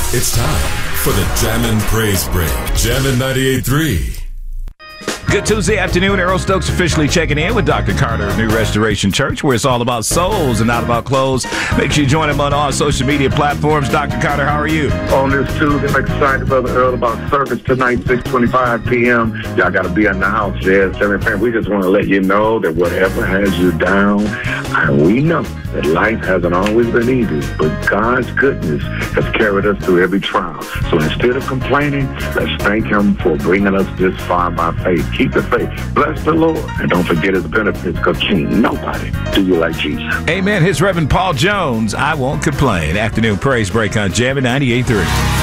It's time for the Jammin' Praise Break. Jammin' 98.3. Good Tuesday afternoon. Errol Stokes officially checking in with Dr. Carter of New Restoration Church, where it's all about souls and not about clothes. Make sure you join him on all social media platforms. Dr. Carter, how are you? On this Tuesday, I'm excited, Brother Earl, about service tonight, 6:25 p.m. Y'all got to be in the house, yes. We just want to let you know that whatever has you down, and we know that life hasn't always been easy, but God's goodness has carried us through every trial. So instead of complaining, let's thank Him for bringing us this far by faith. Keep the faith. Bless the Lord. And don't forget His benefits, because can't nobody do you like Jesus. Amen. His Reverend Paul Jones, I Won't Complain. Afternoon Praise Break on Jammin' 98.3.